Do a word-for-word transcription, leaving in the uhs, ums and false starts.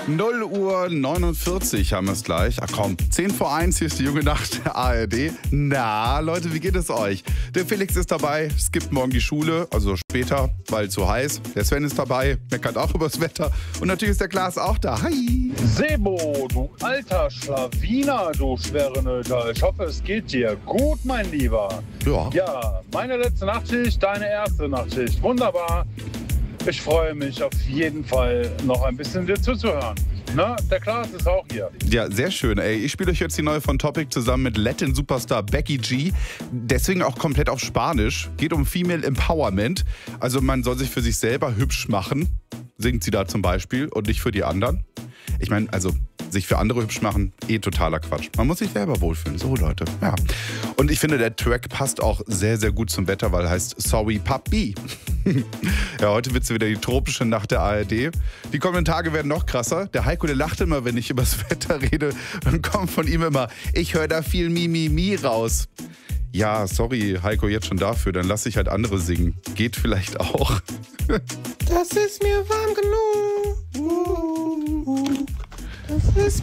null Uhr neunundvierzig haben wir es gleich. Ach komm, zehn vor eins, hier ist die junge Nacht der A R D. Na, Leute, wie geht es euch? Der Felix ist dabei, skippt morgen die Schule, also später, weil zu heiß. Der Sven ist dabei, meckert auch übers Wetter. Und natürlich ist der Klaas auch da. Hi! Sebo, du alter Schlawiner, du Schwerenöter. Ich hoffe, es geht dir gut, mein Lieber. Ja. Ja, meine letzte Nachtschicht, deine erste Nachtschicht. Wunderbar. Ich freue mich auf jeden Fall, noch ein bisschen dir zuzuhören. Na, der Klaas ist auch hier. Ja, sehr schön, ey. Ich spiele euch jetzt die neue von Topic zusammen mit Latin-Superstar Becky G. Deswegen auch komplett auf Spanisch. Geht um Female Empowerment. Also man soll sich für sich selber hübsch machen, singt sie da zum Beispiel, und nicht für die anderen. Ich meine, also sich für andere hübsch machen, eh totaler Quatsch. Man muss sich selber wohlfühlen. So, Leute. Ja. Und ich finde, der Track passt auch sehr, sehr gut zum Wetter, weil er heißt Sorry Papi. Ja, heute wird es wieder die tropische Nacht der A R D. Die kommenden Tage werden noch krasser. Der Heiko, der lacht immer, wenn ich über das Wetter rede. Dann kommt von ihm immer, ich höre da viel Mi, Mi, Mi raus. Ja, sorry, Heiko, jetzt schon dafür. Dann lasse ich halt andere singen. Geht vielleicht auch. Das ist mir warm genug. Das ist